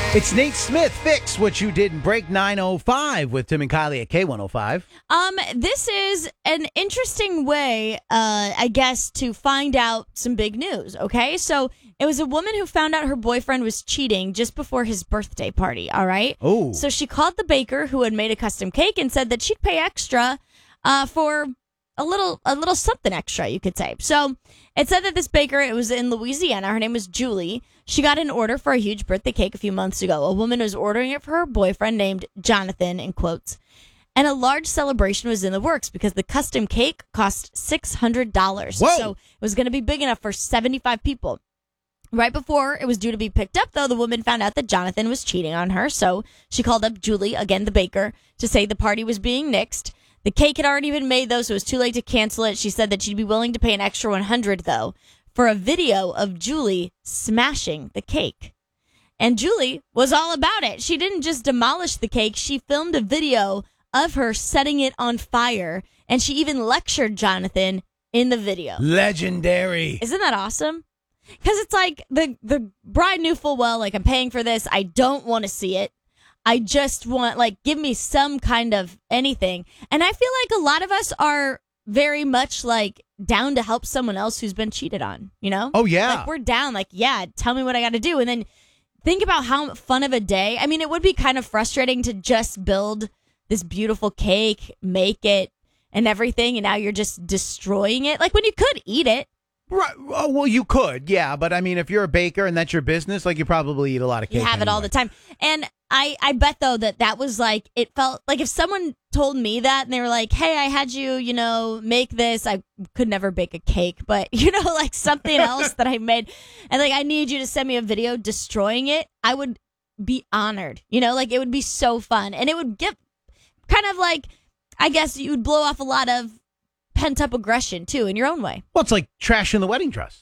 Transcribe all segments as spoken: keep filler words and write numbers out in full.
It's Nate Smith. Fix what you didn't break. Nine oh five with Tim and Kylie at K one oh five. Um, this is an interesting way, uh, I guess, to find out some big news. Okay, so it was a woman who found out her boyfriend was cheating just before his birthday party. All right. Oh. So she called the baker who had made a custom cake and said that she'd pay extra, uh, for a little, a little something extra, you could say. So it said that this baker, it was in Louisiana. Her name was Julie. She got an order for a huge birthday cake a few months ago. A woman was ordering it for her boyfriend named Jonathan, in quotes. And a large celebration was in the works because the custom cake cost six hundred dollars. Whoa. So it was going to be big enough for seventy-five people. Right before it was due to be picked up, though, the woman found out that Jonathan was cheating on her. So she called up Julie, again the baker, to say the party was being nixed. The cake had already been made, though, so it was too late to cancel it. She said that she'd be willing to pay an extra one hundred dollars, though, for a video of Julie smashing the cake. And Julie was all about it. She didn't just demolish the cake. She filmed a video of her setting it on fire, and she even lectured Jonathan in the video. Legendary. Isn't that awesome? Because it's like the, the bride knew full well, like, I'm paying for this. I don't want to see it. I just want, like, give me some kind of anything. And I feel like a lot of us are very much, like, down to help someone else who's been cheated on, you know? Oh, yeah. Like, we're down, like, yeah, tell me what I got to do. And then think about how fun of a day. I mean, it would be kind of frustrating to just build this beautiful cake, make it, and everything, and now you're just destroying it. Like, when you could eat it. Right. Oh, well, you could, yeah. But, I mean, if you're a baker and that's your business, like, you probably eat a lot of cake. You have it anyway. all the time. And I, I bet, though, that that was like, it felt like if someone told me that and they were like, hey, I had you, you know, make this. I could never bake a cake, but, you know, like something else that I made. And like, I need you to send me a video destroying it. I would be honored, you know, like it would be so fun. And it would give kind of like, I guess you would blow off a lot of pent up aggression, too, in your own way. Well, it's like trashing the wedding dress.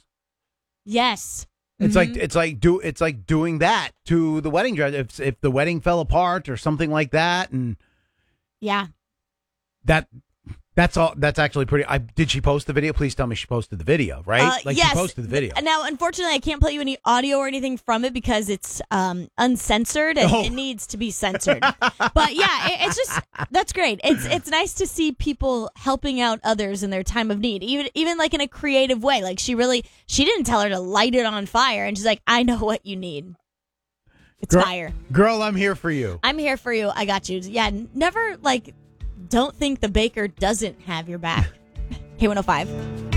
Yes. It's Mm-hmm. like it's like do it's like doing that to the wedding dress. If if the wedding fell apart or something like that, and Yeah. that that's all. That's actually pretty. I did she post the video? Please tell me she posted the video, right? Uh, like yes. she posted the video. Now, unfortunately, I can't play you any audio or anything from it because it's um, uncensored and Oh. it needs to be censored. But yeah, it, it's just that's great. It's it's nice to see people helping out others in their time of need, even even like in a creative way. Like she really she didn't tell her to light it on fire, and she's like, I know what you need. It's Girl, fire. Girl, I'm here for you. I'm here for you. I got you. Yeah, never like don't think the baker doesn't have your back. K one oh five.